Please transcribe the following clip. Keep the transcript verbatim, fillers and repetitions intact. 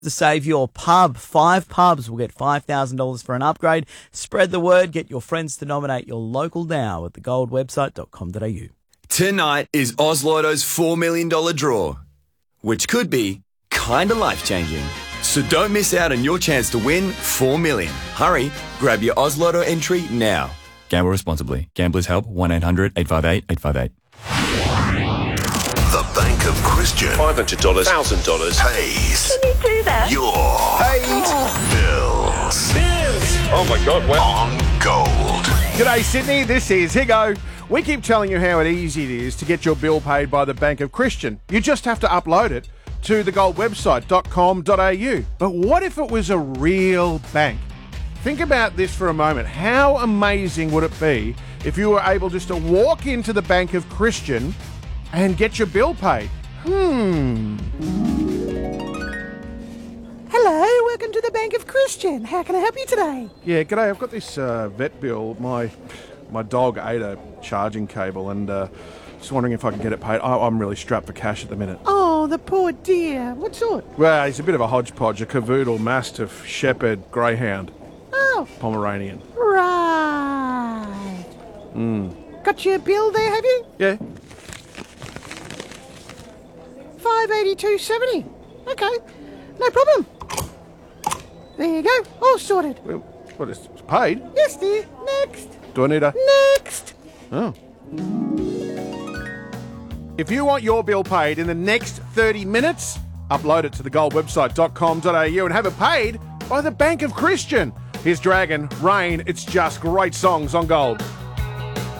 to save your pub. Five pubs will get five thousand dollars for an upgrade. Spread the word. Get your friends to nominate your local now at the gold website dot com dot a u. Tonight is Oz Lotto's four million dollars draw, which could be kinda life-changing. So don't miss out on your chance to win four million dollars. Hurry, grab your Oz Lotto entry now. Gamble responsibly. Gamblers Help, one eight hundred eight five eight eight five eight. The Bank of Christian. five hundred dollars, one thousand dollars. Pays. Can you do that? Your bills. Bills. Oh my God, well. On Gold. G'day Sydney, this is Higo. We keep telling you how easy it is to get your bill paid by the Bank of Christian. You just have to upload it to the gold website dot com dot a u. But what if it was a real bank? Think about this for a moment. How amazing would it be if you were able just to walk into the Bank of Christian and get your bill paid? Hmm. Hello, welcome to the Bank of Christian. How can I help you today? Yeah, g'day. I've got this uh, vet bill. My my dog ate a charging cable and uh, just wondering if I can get it paid. I, I'm really strapped for cash at the minute. Oh, the poor dear. What sort? Well, he's a bit of a hodgepodge, a cavoodle, mastiff, shepherd, greyhound, Oh, Pomeranian. right. Mm. Got your bill there, have you? Yeah. five eighty-two seventy. Okay, no problem. There you go, all sorted. Well, what is it's paid? Yes, dear. Next. Do I need a... Next. Oh. If you want your bill paid in the next thirty minutes, upload it to the gold website dot com dot a u and have it paid by the Bank of Christian. Here's Dragon, Rain, It's Just Great Songs on Gold.